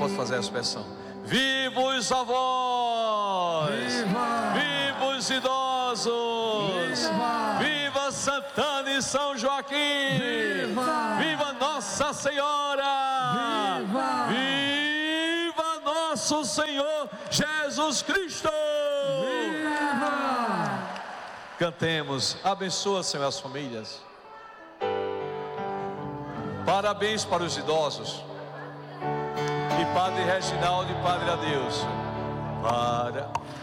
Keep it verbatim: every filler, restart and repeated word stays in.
pode fazer a expressão. Viva os avós! Viva! Viva os idosos! Viva! Viva Santana e São Joaquim! Viva! Viva Nossa Senhora! Viva! Viva nosso Senhor Jesus Cristo! Viva! Cantemos. Abençoa, Senhor, as famílias. Parabéns para os idosos. E Padre Reginaldo e Padre Adeus. Para